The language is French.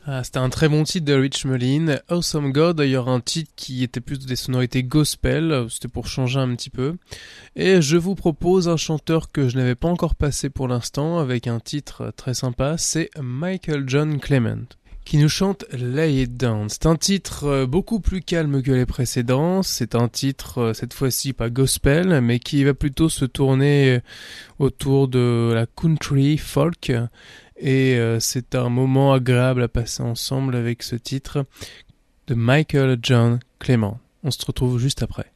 Ah, c'était un très bon titre de Rich Mullin. Awesome God, d'ailleurs un titre qui était plus des sonorités gospel, c'était pour changer un petit peu. Et je vous propose un chanteur que je n'avais pas encore passé pour l'instant, avec un titre très sympa, c'est Michael John Clement, qui nous chante Lay It Down. C'est un titre beaucoup plus calme que les précédents, c'est un titre cette fois-ci pas gospel, mais qui va plutôt se tourner autour de la country folk, et c'est un moment agréable à passer ensemble avec ce titre de Michael John Clement. On se retrouve juste après.